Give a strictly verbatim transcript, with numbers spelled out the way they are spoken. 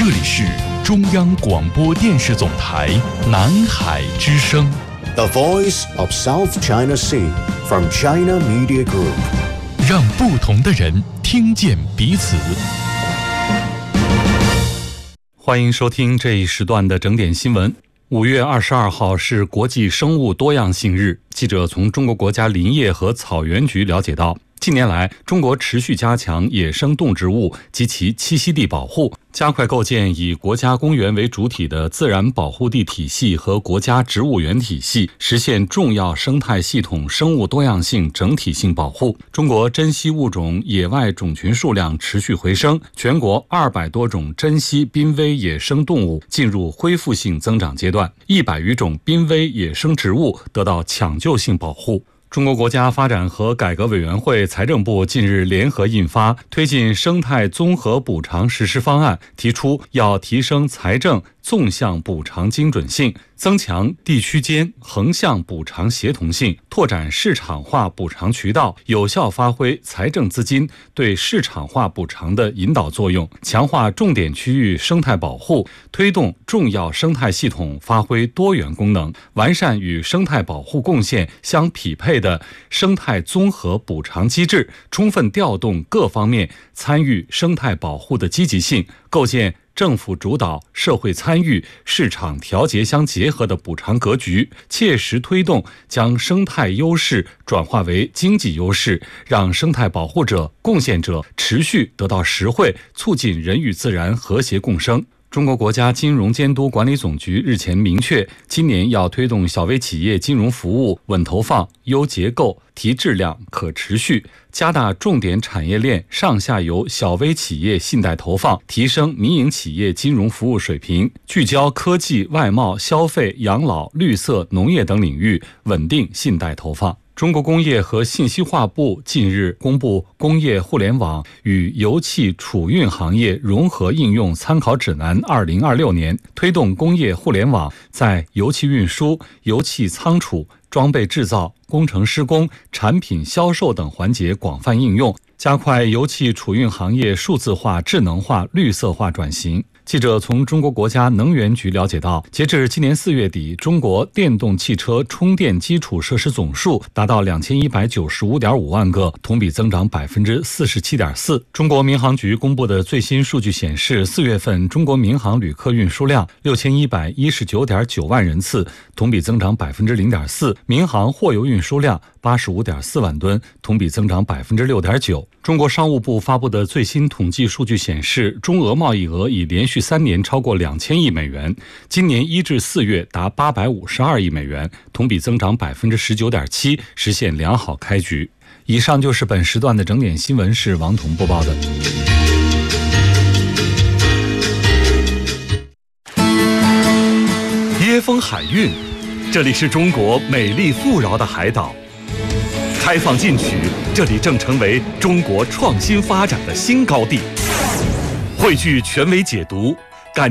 这里是中央广播电视总台南海之声 The Voice of South China Sea from China Media Group， 让不同的人听见彼此。欢迎收听这一时段的整点新闻。五月二十二号是国际生物多样性日。记者从中国国家林业和草原局了解到，近年来，中国持续加强野生动植物及其栖息地保护，加快构建以国家公园为主体的自然保护地体系和国家植物园体系，实现重要生态系统生物多样性整体性保护。中国珍稀物种野外种群数量持续回升，全国二百多种珍稀濒危野生动物进入恢复性增长阶段，一百余种濒危野生植物得到抢救性保护。中国国家发展和改革委员会、财政部近日联合印发《推进生态综合补偿实施方案》，提出要提升财政纵向补偿精准性，增强地区间横向补偿协同性，拓展市场化补偿渠道，有效发挥财政资金对市场化补偿的引导作用，强化重点区域生态保护，推动重要生态系统发挥多元功能，完善与生态保护贡献相匹配的生态综合补偿机制，充分调动各方面参与生态保护的积极性，构建政府主导、社会参与、市场调节相结合的补偿格局，切实推动将生态优势转化为经济优势，让生态保护者、贡献者持续得到实惠，促进人与自然和谐共生。中国国家金融监督管理总局日前明确，今年要推动小微企业金融服务稳投放、优结构、提质量、可持续，加大重点产业链上下游小微企业信贷投放，提升民营企业金融服务水平，聚焦科技、外贸、消费、养老、绿色、农业等领域，稳定信贷投放。中国工业和信息化部近日公布《工业互联网与油气储运行业融合应用参考指南二零二六年》，推动工业互联网在油气运输、油气仓储、装备制造、工程施工、产品销售等环节广泛应用，加快油气储运行业数字化、智能化、绿色化转型。记者从中国国家能源局了解到，截至今年四月底，中国电动汽车充电基础设施总数达到两千一百九十五点五万个，同比增长百分之四十七点四。中国民航局公布的最新数据显示，四月份中国民航旅客运输量六千一百一十九点九万人次，同比增长百分之零点四；民航货油运输量八十五点四万吨，同比增长百分之六点九。中国商务部发布的最新统计数据显示，中俄贸易额已连续三年超过两千亿美元，今年一至四月达八百五十二亿美元，同比增长百分之十九点七，实现良好开局。以上就是本时段的整点新闻，是王彤播报的。椰风海韵，这里是中国美丽富饶的海岛。开放进取，这里正成为中国创新发展的新高地。汇聚权威解读，